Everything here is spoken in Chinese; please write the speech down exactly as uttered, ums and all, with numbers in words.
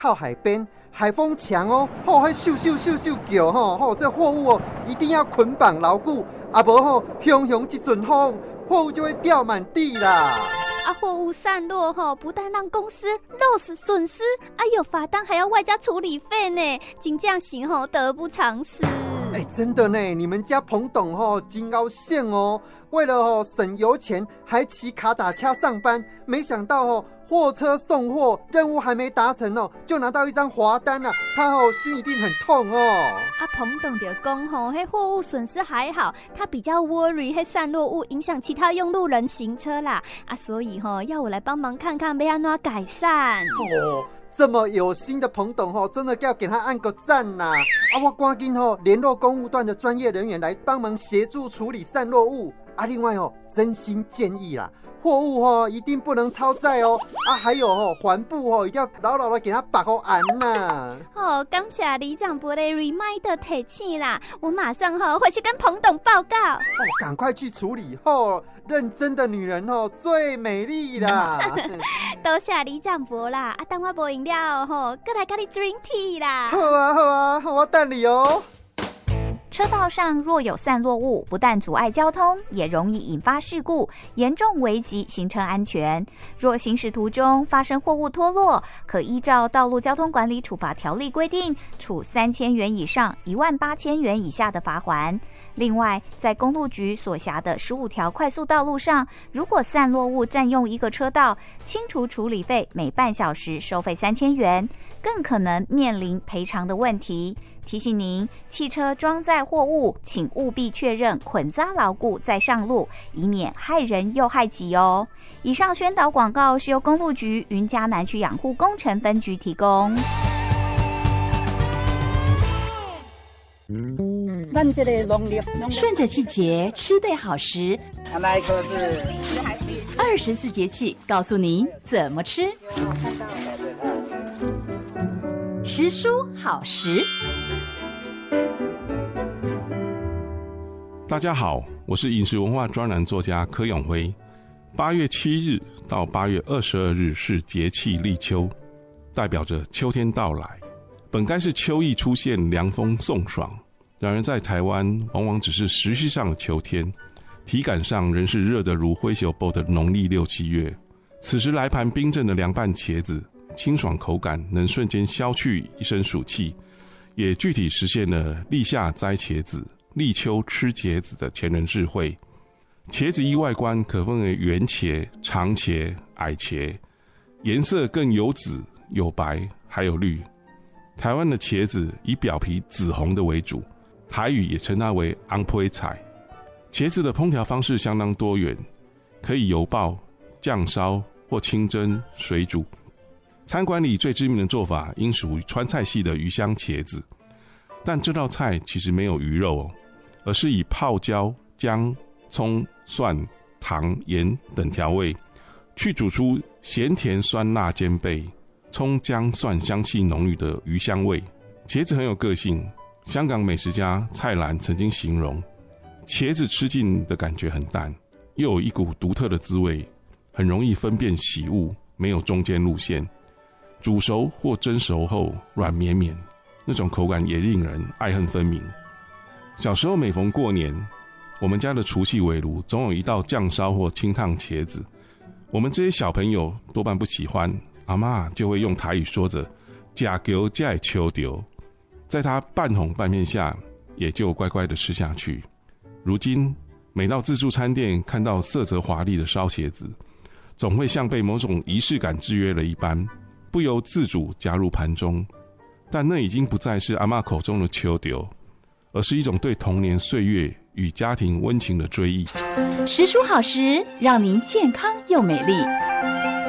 靠海边，海风强哦，吼、哦，咻咻咻咻叫吼，吼、哦，这货物哦一定要捆绑牢固，啊无吼，汹汹一阵风，货物就会掉满地啦。 啊，货物散落吼，不但让公司 loss 损失，啊有罚单还要外加处理费呢，真正是吼得不偿失。 哎、欸，真的呢，你们家彭董吼真高兴哦，为了吼省油钱，还骑卡打车上班，没想到吼货车送货任务还没达成哦，就拿到一张罚单啊，他吼心一定很痛哦。 啊，彭董就讲吼，迄货物损失还好，他比较 worry 迄散落物影响其他用路人行车啦，啊，所以吼要我来帮忙看看要安怎改善。 哦。这么有心的彭董吼，真的要给他按个赞呐！啊，我赶紧吼联络公务段的专业人员来帮忙协助处理散落物啊。另外哦，真心建议啦，货物吼一定不能超载哦。啊，还有吼环部吼一定要牢牢的给他把好安呐。 哦，感谢里长伯的 reminder 提醒啦，我马上吼回去跟彭董报告。哦， 赶快去处理吼，认真的女人吼最美丽啦。 多谢里长伯啦，啊，等我无饮料吼，过来跟你 drink tea 啦。 好啊好啊，我等你哦。 车道上若有散落物，不但阻碍交通，也容易引发事故，严重危及行车安全。若行驶途中发生货物脱落，可依照《道路交通管理处罚条例》规定，处三千元以上一万八千元以下的罚锾。另外，在公路局所辖的十五条快速道路上，如果散落物占用一个车道，清除处理费每半小时收费三千元，更可能面临赔偿的问题。提醒您，汽车装载货物，请务必确认捆扎牢固再上路，以免害人又害己哦。以上宣导广告是由公路局云嘉南区养护工程分局提供。 顺着季节，吃对好食。 那一颗是二十四节气，告诉您怎么吃。食蔬好食。 大家好，我是饮食文化专栏作家柯永辉。八月七日到八月二十二日是节气立秋，代表着秋天到来。本该是秋意出现，凉风送爽，然而在台湾往往只是时序上的秋天，体感上仍是热得如灰熊爆的农历六七月。此时来盘冰镇的凉拌茄子，清爽口感能瞬间消去一身暑气，也具体实现了立夏摘茄子，立秋吃茄子的前人智慧。茄子依外观可分为圆茄、长茄、矮茄，颜色更有紫、有白，还有绿。台湾的茄子以表皮紫红的为主，台语也称它为昂配菜。茄子的烹调方式相当多元，可以油爆、酱烧或清蒸、水煮。餐馆里最知名的做法应属于川菜系的鱼香茄子，但这道菜其实没有鱼肉哦，而是以泡椒、姜、葱、蒜、糖、盐等调味，去煮出咸甜酸辣兼备、葱姜蒜香气浓郁的鱼香味。茄子很有个性，香港美食家蔡澜曾经形容，茄子吃进的感觉很淡，又有一股独特的滋味，很容易分辨喜恶，没有中间路线。煮熟或蒸熟后软绵绵，那种口感也令人爱恨分明。小时候每逢过年，我们家的除夕围炉总有一道酱烧或清烫茄子，我们这些小朋友多半不喜欢，阿嬷就会用台语说着假球假秋丢，在她半红半面下，也就乖乖的吃下去。如今每到自助餐店看到色泽华丽的烧茄子，总会像被某种仪式感制约了一般，不由自主加入盘中。但那已经不再是阿嬷口中的秋丢，而是一种对童年岁月与家庭温情的追忆。 食蔬好食，让您健康又美丽。